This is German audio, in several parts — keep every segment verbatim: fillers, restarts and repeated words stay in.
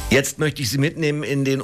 Jetzt möchte ich Sie mitnehmen in den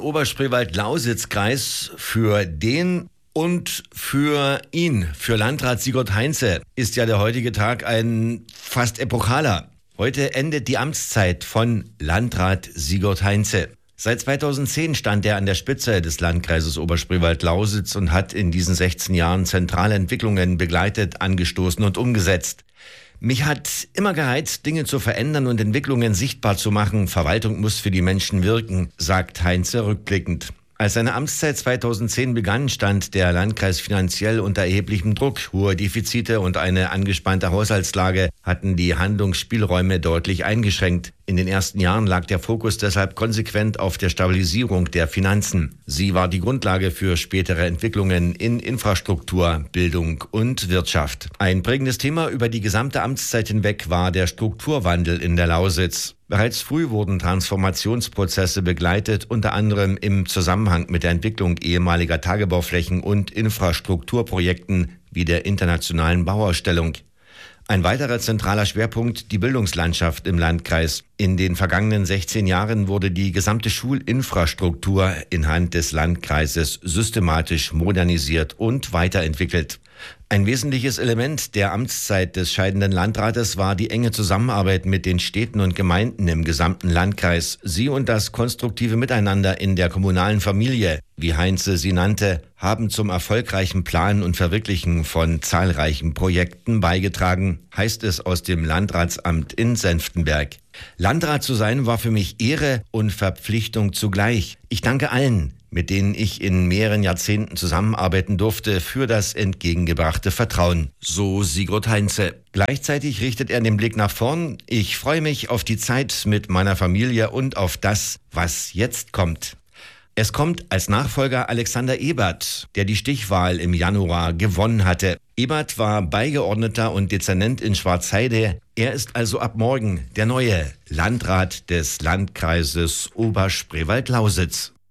Oberspreewald-Lausitz-Kreis. Für den und für ihn, für Landrat Sigurd Heinze, ist ja der heutige Tag ein fast epochaler. Heute endet die Amtszeit von Landrat Sigurd Heinze. Seit zweitausendzehn stand er an der Spitze des Landkreises Oberspreewald-Lausitz und hat in diesen sechzehn Jahren zentrale Entwicklungen begleitet, angestoßen und umgesetzt. Mich hat immer gereizt, Dinge zu verändern und Entwicklungen sichtbar zu machen. Verwaltung muss für die Menschen wirken, sagt Heinze rückblickend. Als seine Amtszeit zweitausendzehn begann, stand der Landkreis finanziell unter erheblichem Druck. Hohe Defizite und eine angespannte Haushaltslage hatten die Handlungsspielräume deutlich eingeschränkt. In den ersten Jahren lag der Fokus deshalb konsequent auf der Stabilisierung der Finanzen. Sie war die Grundlage für spätere Entwicklungen in Infrastruktur, Bildung und Wirtschaft. Ein prägendes Thema über die gesamte Amtszeit hinweg war der Strukturwandel in der Lausitz. Bereits früh wurden Transformationsprozesse begleitet, unter anderem im Zusammenhang mit der Entwicklung ehemaliger Tagebauflächen und Infrastrukturprojekten wie der Internationalen Bauausstellung. Ein weiterer zentraler Schwerpunkt, die Bildungslandschaft im Landkreis. In den vergangenen sechzehn Jahren wurde die gesamte Schulinfrastruktur in Hand des Landkreises systematisch modernisiert und weiterentwickelt. Ein wesentliches Element der Amtszeit des scheidenden Landrates war die enge Zusammenarbeit mit den Städten und Gemeinden im gesamten Landkreis. Sie und das konstruktive Miteinander in der kommunalen Familie, wie Heinze sie nannte, haben zum erfolgreichen Planen und Verwirklichen von zahlreichen Projekten beigetragen, heißt es aus dem Landratsamt in Senftenberg. Landrat zu sein war für mich Ehre und Verpflichtung zugleich. Ich danke allen, mit denen ich in mehreren Jahrzehnten zusammenarbeiten durfte, für das entgegengebrachte Vertrauen. So Sigurd Heinze. Gleichzeitig richtet er den Blick nach vorn. Ich freue mich auf die Zeit mit meiner Familie und auf das, was jetzt kommt. Es kommt als Nachfolger Alexander Ebert, der die Stichwahl im Januar gewonnen hatte. Ebert war Beigeordneter und Dezernent in Schwarzheide. Er ist also ab morgen der neue Landrat des Landkreises Oberspreewald-Lausitz.